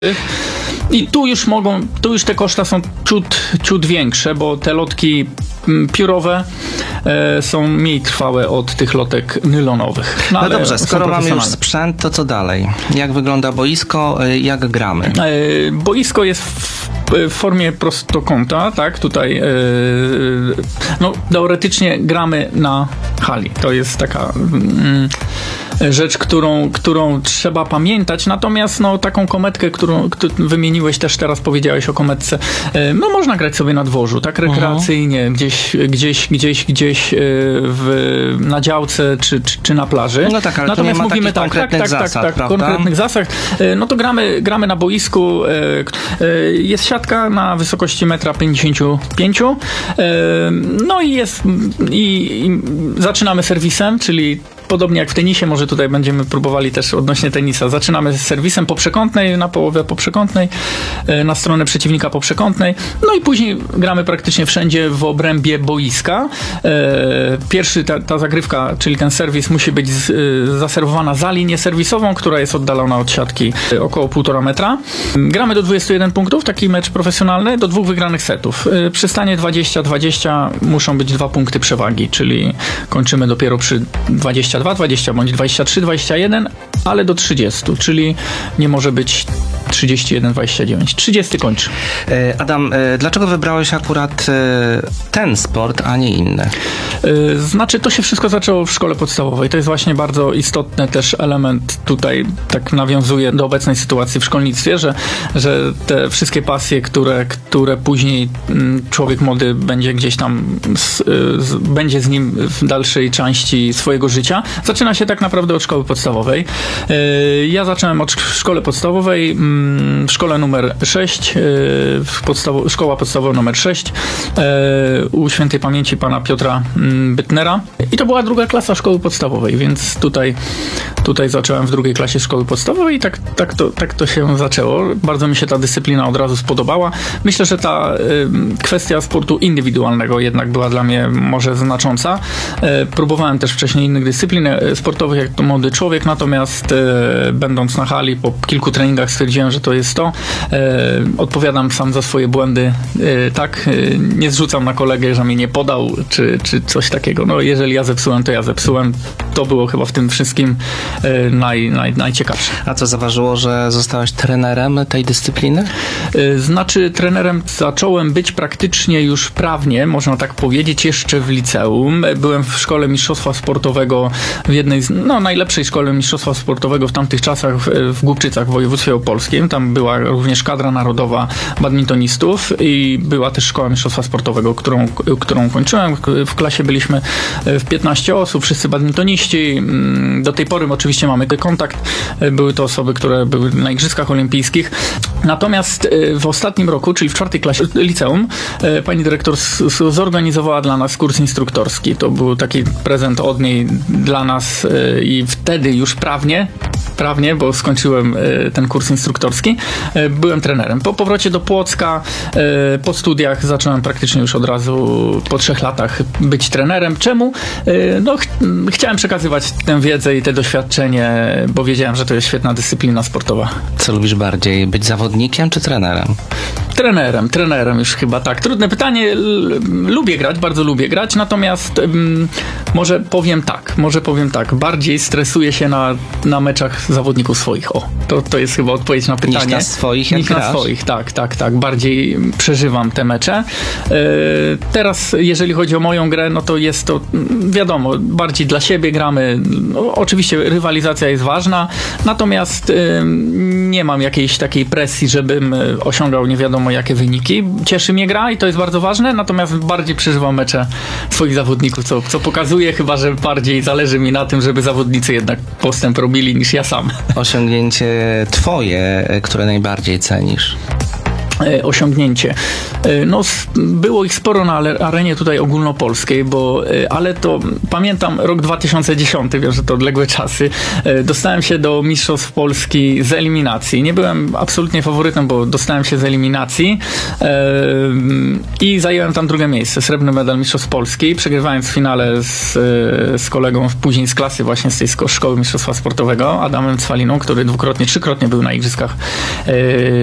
I tu już te koszta są ciut większe, bo te lotki piórowe są mniej trwałe od tych lotek nylonowych. No dobrze, skoro mamy już sprzęt, to co dalej? Jak wygląda boisko, jak gramy? Boisko jest w formie prostokąta, tak? Tutaj teoretycznie gramy na hali. To jest taka rzecz, którą trzeba pamiętać. Natomiast taką kometkę, którą wymieniłeś, też teraz powiedziałeś o kometce, można grać sobie na dworzu, tak rekreacyjnie, gdzieś na działce czy na plaży. No tak, ale natomiast tu nie ma mówimy konkretnych zasad, prawda? Konkretnych zasad. No to gramy na boisku. Jest siatka na wysokości 1,55 m. No i zaczynamy serwisem, czyli podobnie jak w tenisie, może tutaj będziemy próbowali też odnośnie tenisa. Zaczynamy z serwisem poprzekątnej, na połowę poprzekątnej, na stronę przeciwnika poprzekątnej. No i później gramy praktycznie wszędzie w obrębie boiska. Pierwszy, ta zagrywka, czyli ten serwis musi być zaserwowana za linię serwisową, która jest oddalona od siatki około 1,5 metra. Gramy do 21 punktów, taki mecz profesjonalny, do 2 wygranych setów. Przy stanie 20-20 muszą być 2 punkty przewagi, czyli kończymy dopiero przy 22, 20 bądź 23, 21, ale do 30, czyli nie może być 31, 29. 30 kończy. Adam, dlaczego wybrałeś akurat ten sport, a nie inny? Znaczy, to się wszystko zaczęło w szkole podstawowej. To jest właśnie bardzo istotny też element tutaj, tak nawiązuje do obecnej sytuacji w szkolnictwie, że te wszystkie pasje, które później człowiek młody będzie gdzieś tam będzie z nim w dalszej części swojego życia, zaczyna się tak naprawdę od szkoły podstawowej. Ja zacząłem od szkoły podstawowej, w szkole numer 6, szkoła podstawowa numer 6 u świętej pamięci pana Piotra Bytnera. I to była 2. klasa szkoły podstawowej, więc tutaj zacząłem w 2. klasie szkoły podstawowej i tak to się zaczęło. Bardzo mi się ta dyscyplina od razu spodobała. Myślę, że ta kwestia sportu indywidualnego jednak była dla mnie może znacząca. Próbowałem też wcześniej innych dyscyplin sportowych jak to młody człowiek, natomiast będąc na hali po kilku treningach stwierdziłem, że to jest to. Odpowiadam sam za swoje błędy. Tak, nie zrzucam na kolegę, że mnie nie podał, czy coś takiego. No, jeżeli ja zepsułem, to ja zepsułem. To było chyba w tym wszystkim najciekawsze. A co zaważyło, że zostałeś trenerem tej dyscypliny? Znaczy, trenerem zacząłem być praktycznie już prawnie, można tak powiedzieć, jeszcze w liceum. Byłem w szkole mistrzostwa sportowego, w jednej z najlepszej szkole mistrzostwa sportowego w tamtych czasach w Głubczycach w województwie opolskim. Tam była również kadra narodowa badmintonistów i była też szkoła mistrzostwa sportowego, którą kończyłem. W klasie byliśmy w 15 osób, wszyscy badmintoniści. Do tej pory oczywiście mamy kontakt. Były to osoby, które były na Igrzyskach Olimpijskich. Natomiast w ostatnim roku, czyli w 4. klasie liceum, pani dyrektor zorganizowała dla nas kurs instruktorski. To był taki prezent od niej dla nas i wtedy już prawnie, bo skończyłem ten kurs instruktorski, byłem trenerem. Po powrocie do Płocka, po studiach zacząłem praktycznie już od razu po 3 latach być trenerem. Czemu? Chciałem przekazywać tę wiedzę i te doświadczenie, bo wiedziałem, że to jest świetna dyscyplina sportowa. Co lubisz bardziej, być zawodnikiem czy trenerem? Trenerem już chyba tak. Trudne pytanie. Lubię grać, bardzo lubię grać, natomiast może powiem tak, bardziej stresuję się na meczach zawodników swoich. To jest chyba odpowiedź na pytanie. Niż na swoich, jak grasz? Na swoich, tak. Bardziej przeżywam te mecze. Teraz, jeżeli chodzi o moją grę, no to jest to, wiadomo, bardziej dla siebie gramy. No, oczywiście rywalizacja jest ważna, natomiast nie mam jakiejś takiej presji, żebym osiągał nie wiadomo jakie wyniki. Cieszy mnie gra i to jest bardzo ważne, natomiast bardziej przeżywam mecze swoich zawodników, co pokazuje chyba, że bardziej zależy mi na tym, żeby zawodnicy jednak postęp robili niż ja sam. Osiągnięcie twoje, które najbardziej cenisz? osiągnięcie. No, było ich sporo na arenie tutaj ogólnopolskiej, ale to pamiętam rok 2010, wiem, że to odległe czasy. Dostałem się do Mistrzostw Polski z eliminacji. Nie byłem absolutnie faworytem, bo dostałem się z eliminacji i zająłem tam drugie miejsce. Srebrny medal Mistrzostw Polski, przegrywając w finale z kolegą później z klasy właśnie z tej szkoły mistrzostwa sportowego, Adamem Cwaliną, który trzykrotnie był na igrzyskach